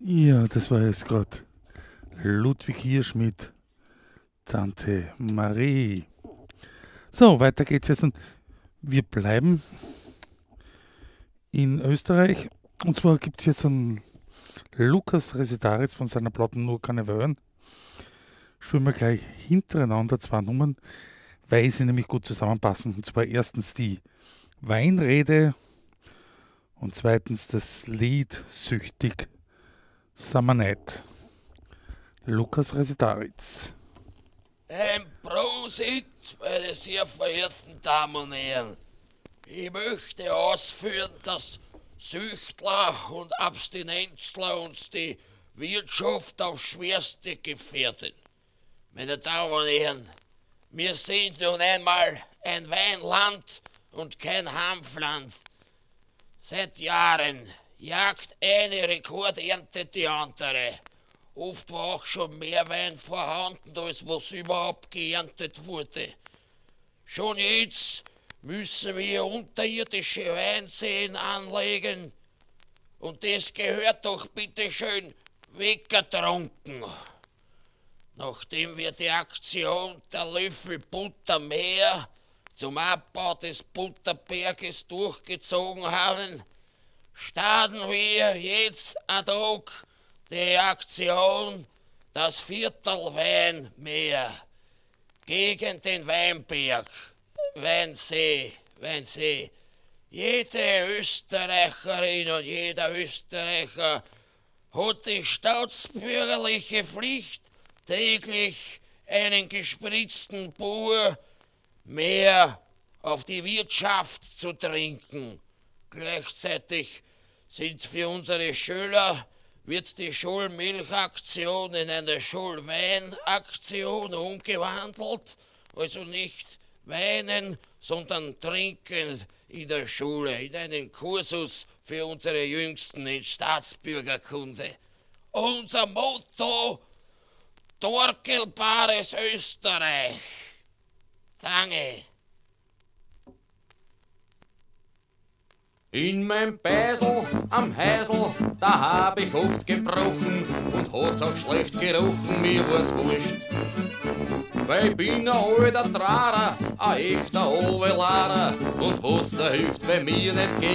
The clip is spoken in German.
Ja, das war jetzt gerade Ludwig Hirsch mit Tante Marie. So, weiter geht's jetzt. Und wir bleiben in Österreich. Und zwar gibt es jetzt einen Lukas Resetaritz von seiner Platte Nur keine Wöhn. Spielen wir gleich hintereinander zwei Nummern, weil sie nämlich gut zusammenpassen. Und zwar erstens die Weinrede und zweitens das Lied Süchtig Sammer nicht. Lukas Resetaritz. Ein Prosit, meine sehr verehrten Damen und Herren. Ich möchte ausführen, dass Süchtler und Abstinenzler uns die Wirtschaft aufs Schwerste gefährden. Meine Damen und Herren, wir sind nun einmal ein Weinland und kein Hanfland. Seit Jahren jagt eine Rekordernte die andere. Oft war auch schon mehr Wein vorhanden, als was überhaupt geerntet wurde. Schon jetzt müssen wir unterirdische Weinseen anlegen und das gehört doch bitteschön weggetrunken. Nachdem wir die Aktion der Löffel Butter mehr zum Abbau des Butterberges durchgezogen haben, starten wir jetzt ad hoc die Aktion Das Viertel Wein mehr gegen den Weinberg, Weinsee. Jede Österreicherin und jeder Österreicher hat die staatsbürgerliche Pflicht, täglich einen gespritzten Bur mehr auf die Wirtschaft zu trinken. Gleichzeitig sind für unsere Schüler wird die Schulmilchaktion in eine Schulweinaktion umgewandelt, also nicht weinen, sondern trinken in der Schule, in einen Kursus für unsere Jüngsten in Staatsbürgerkunde. Unser Motto: torkelbares Österreich. Danke. In mein Beisel am Heisel, da hab ich oft gebrochen und hat's auch schlecht gerochen, mir war's wurscht. Weil ich bin ein alter Trarer, ein echter Ovelader und Wasser hilft bei mir nicht